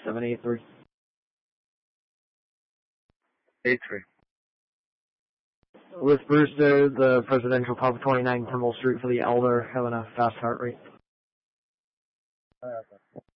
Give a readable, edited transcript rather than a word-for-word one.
783. 83. With Brewster, the Presidential Pub, 29 Kimball Street for the Elder, having a fast heart rate.